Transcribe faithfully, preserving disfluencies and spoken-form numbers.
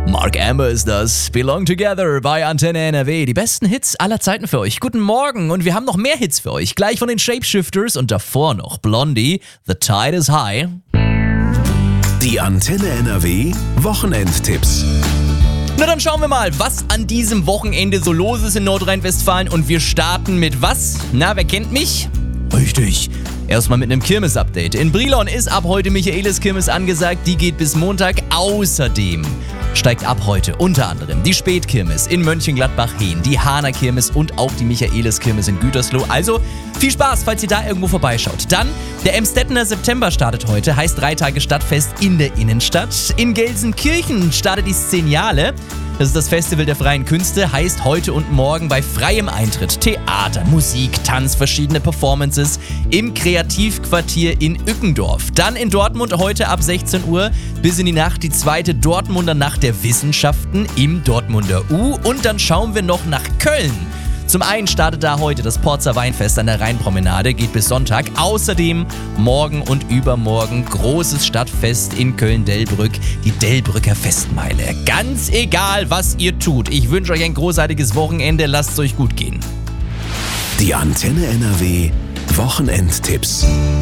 Mark Amber ist das. Belong Together bei Antenne N R W. Die besten Hits aller Zeiten für euch. Guten Morgen und wir haben noch mehr Hits für euch. Gleich von den Shapeshifters und davor noch Blondie, The Tide is High. Die Antenne N R W Wochenendtipps. Na dann schauen wir mal, was an diesem Wochenende so los ist in Nordrhein-Westfalen. Und wir starten mit was? Na, wer kennt mich? Richtig. Erstmal mit einem Kirmes-Update. In Brilon ist ab heute Michaelis-Kirmes angesagt. Die geht bis Montag. Außerdem steigt ab heute unter anderem die Spätkirmes in Mönchengladbach-Hehn, die Hahner-Kirmes und auch die Michaelis-Kirmes in Gütersloh. Also viel Spaß, falls ihr da irgendwo vorbeischaut. Dann der Emstettener September startet heute, heißt drei Tage Stadtfest in der Innenstadt. In Gelsenkirchen startet die Szeniale. Das ist das Festival der freien Künste, heißt heute und morgen bei freiem Eintritt Theater, Musik, Tanz, verschiedene Performances im Kreativquartier in Ückendorf. Dann in Dortmund heute ab sechzehn Uhr bis in die Nacht die zweite Dortmunder Nacht der Wissenschaften im Dortmunder U. Und dann schauen wir noch nach Köln. Zum einen startet da heute das Porzer Weinfest an der Rheinpromenade, geht bis Sonntag. Außerdem morgen und übermorgen großes Stadtfest in Köln-Delbrück, die Delbrücker Festmeile. Ganz egal, was ihr tut, ich wünsche euch ein großartiges Wochenende, lasst es euch gut gehen. Die Antenne N R W Wochenendtipps.